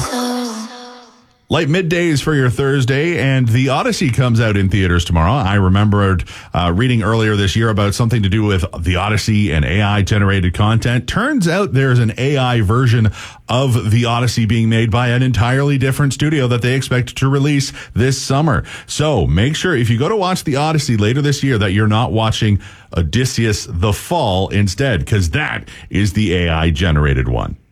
Light middays for your Thursday, and The Odyssey comes out in theaters tomorrow. I remembered reading earlier this year about something to do with The Odyssey and AI-generated content. Turns out there's an AI version of The Odyssey being made by an entirely different studio that they expect to release this summer. So make sure if you go to watch The Odyssey later this year that you're not watching Odysseus: The Fall instead, because that is the AI-generated one.